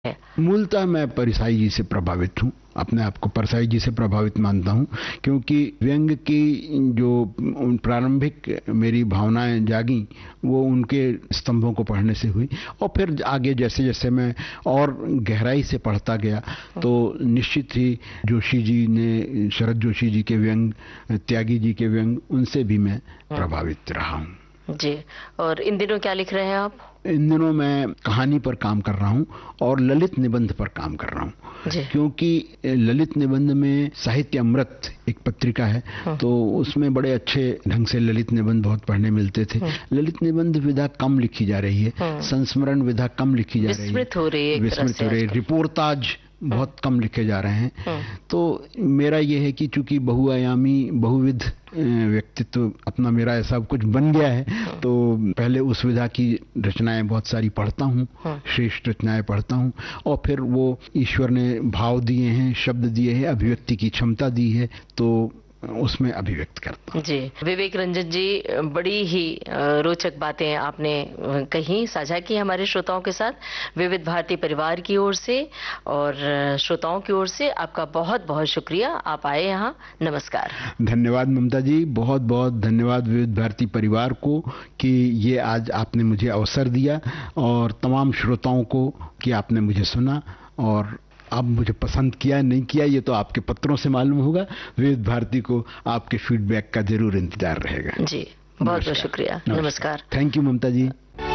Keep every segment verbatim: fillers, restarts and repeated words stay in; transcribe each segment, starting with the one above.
है? मूलतः मैं परसाई जी से प्रभावित हूँ, अपने आप को परसाई जी से प्रभावित मानता हूँ, क्योंकि व्यंग की जो प्रारंभिक मेरी भावनाएं जागी वो उनके स्तंभों को पढ़ने से हुई, और फिर आगे जैसे जैसे मैं और गहराई से पढ़ता गया तो निश्चित ही जोशी जी ने, शरद जोशी जी के व्यंग, त्यागी जी के व्यंग, उनसे भी मैं प्रभावित रहा हूँ जी। और इन दिनों क्या लिख रहे हैं आप? इन दिनों मैं कहानी पर काम कर रहा हूँ और ललित निबंध पर काम कर रहा हूँ, क्योंकि ललित निबंध में साहित्य अमृत एक पत्रिका है, तो उसमें बड़े अच्छे ढंग से ललित निबंध बहुत पढ़ने मिलते थे। ललित निबंध विधा कम लिखी जा रही है, संस्मरण विधा कम लिखी जा रही है, विस्मृत हो रही है, विस्मृत हो रही है, रिपोर्टाज बहुत कम लिखे जा रहे हैं। तो मेरा यह है कि चूंकि बहुआयामी बहुविध व्यक्तित्व अपना मेरा ऐसा कुछ बन गया है, तो पहले उस विधा की रचनाएं बहुत सारी पढ़ता हूँ, श्रेष्ठ रचनाएं पढ़ता हूँ, और फिर वो ईश्वर ने भाव दिए हैं, शब्द दिए हैं, अभिव्यक्ति की क्षमता दी है, तो उसमें अभिव्यक्त करता हूं। जी। विवेक रंजन जी, बड़ी ही रोचक बातें आपने कही, साझा की हमारे श्रोताओं के साथ। विविध भारती परिवार की ओर से और श्रोताओं की ओर से आपका बहुत बहुत शुक्रिया, आप आए यहाँ। नमस्कार। धन्यवाद ममता जी, बहुत बहुत धन्यवाद विविध भारती परिवार को कि ये आज आपने मुझे अवसर दिया, और तमाम श्रोताओं को कि आपने मुझे सुना, और आप मुझे पसंद किया नहीं किया ये तो आपके पत्रों से मालूम होगा। विविध भारती को आपके फीडबैक का जरूर इंतजार रहेगा। जी, बहुत बहुत शुक्रिया। नमस्कार। थैंक यू ममता जी।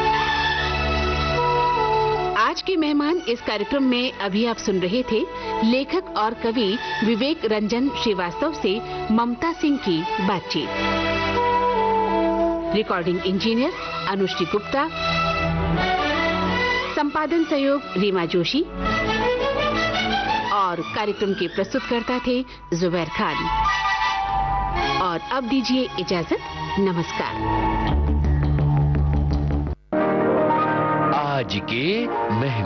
आज के मेहमान इस कार्यक्रम में अभी आप सुन रहे थे लेखक और कवि विवेक रंजन श्रीवास्तव से ममता सिंह की बातचीत। रिकॉर्डिंग इंजीनियर अनुश्री गुप्ता, संपादन सहयोग रीमा जोशी, और कार्यक्रम के प्रस्तुतकर्ता थे जुबैर खान। और अब दीजिए इजाजत, नमस्कार। आज के मेहमान